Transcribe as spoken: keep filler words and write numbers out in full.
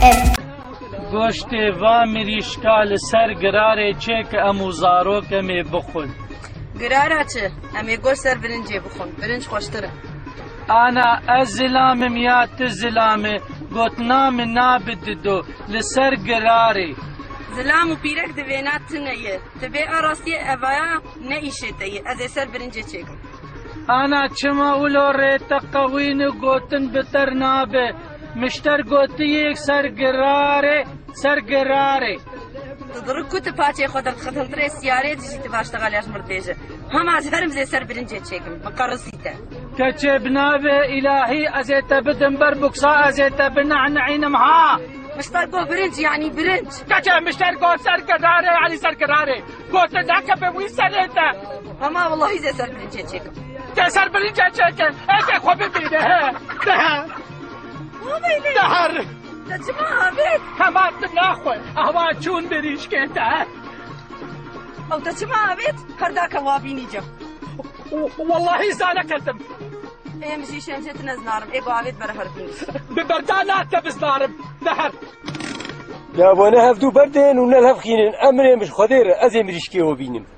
گۆشتێ وا مریشکا لەسەر گرارێ چێ کە ئەموو زارۆکەمێ بخۆن. گرارە چ؟ ئەمێ گۆشت سەر برنجێ بخۆن، برنج خۆشترە. ئانا ئەس زلامم یا تو زلامێ گوتنامە نابددۆ لەسەر گرارێ. زلام و پیرەک دەوێنات تنەیە، تبێ ئاڕاستیە ئەڤایە نەئیشێتەیە، ئەزێ سەر برنجێ چێکم. ئانا چما ولۆ ڕێتە قەوینە گوتن بتەر نابێ، مشتەر گوتیەک سەر گرارێ سەر گرارێ. تضرب كنت باتي خود الخدم تري سيارات جيت باش تغال ياش مرتجه هم از هرم زي سر برنجه تشيكم مقرصيته كتبنا الهي ازيت بدن بربكسا ازيت بنعنعين مها مشتركو برنج يعني برنج كتب مشتركو سر قراري يعني سر قراري قلت ذاك بوي سريته اما والله زي سر برنجه تشيكم سر برنجه تشيكم ايش خو ببينه ده دهر تجمع بيت كمان ناخذ اهوا چون بريش كده او تجمع بيت هرداك وابيني جو والله زانا كذب ايه مشي شمشت نزنارم ايه قاعد برهر فيني ببردانات بزنارم نهر يا وانا هفدو بردين ونلهف خينين امري مش خدير ازي مريشكي وبينم